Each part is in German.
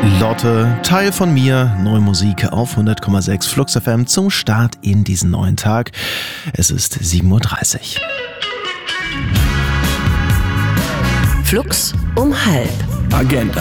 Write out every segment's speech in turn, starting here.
Lotte, Teil von mir, neue Musik auf 100,6 Flux FM zum Start in diesen neuen Tag. Es ist 7:30 Uhr. Flux um 12:30. Agenda.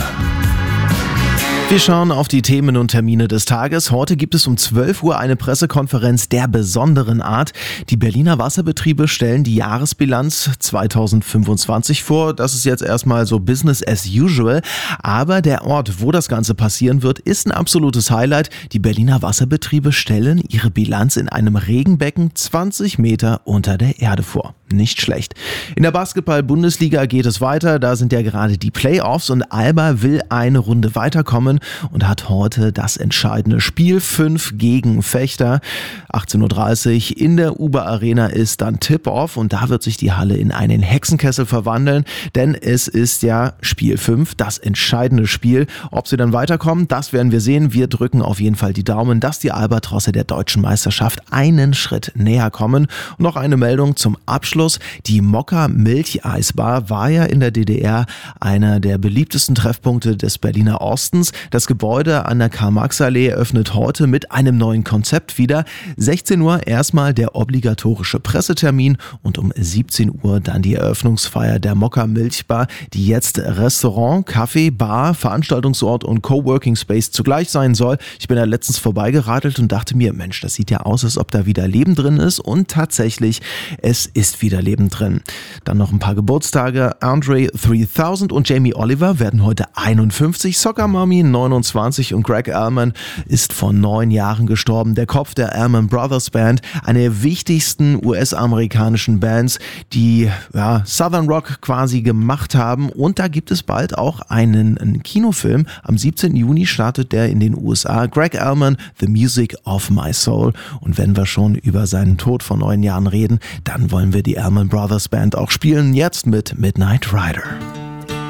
Wir schauen auf die Themen und Termine des Tages. Heute gibt es um 12 Uhr eine Pressekonferenz der besonderen Art. Die Berliner Wasserbetriebe stellen die Jahresbilanz 2025 vor. Das ist jetzt erstmal so Business as usual. Aber der Ort, wo das Ganze passieren wird, ist ein absolutes Highlight. Die Berliner Wasserbetriebe stellen ihre Bilanz in einem Regenbecken 20 Meter unter der Erde vor. Nicht schlecht. In der Basketball-Bundesliga geht es weiter. Da sind ja gerade die Playoffs und Alba will eine Runde weiterkommen und hat heute das entscheidende Spiel 5 gegen Vechta. 18:30 Uhr in der Uber Arena ist dann Tip-Off und da wird sich die Halle in einen Hexenkessel verwandeln, denn es ist ja Spiel 5, das entscheidende Spiel. Ob sie dann weiterkommen, das werden wir sehen. Wir drücken auf jeden Fall die Daumen, dass die Albatrosse der deutschen Meisterschaft einen Schritt näher kommen. Und noch eine Meldung zum Abschluss. Die Mokka Milcheisbar war ja in der DDR einer der beliebtesten Treffpunkte des Berliner Ostens. Das Gebäude an der Karl-Marx-Allee öffnet heute mit einem neuen Konzept wieder. 16 Uhr erstmal der obligatorische Pressetermin und um 17 Uhr dann die Eröffnungsfeier der Mokka Milchbar, die jetzt Restaurant, Café, Bar, Veranstaltungsort und Coworking Space zugleich sein soll. Ich bin da letztens vorbeigeradelt und dachte mir, Mensch, das sieht ja aus, als ob da wieder Leben drin ist und tatsächlich, es ist wieder Leben drin. Dann noch ein paar Geburtstage. Andre 3000 und Jamie Oliver werden heute 51, Soccer Mommy 29 und Greg Allman ist vor 9 Jahren gestorben. Der Kopf der Allman Brothers Band, eine der wichtigsten US-amerikanischen Bands, die Southern Rock quasi gemacht haben. Und da gibt es bald auch einen Kinofilm. Am 17. Juni startet der in den USA. Greg Allman, The Music of My Soul. Und wenn wir schon über seinen Tod vor 9 Jahren reden, dann wollen wir die Allman Brothers Band auch spielen. Jetzt mit Midnight Rider.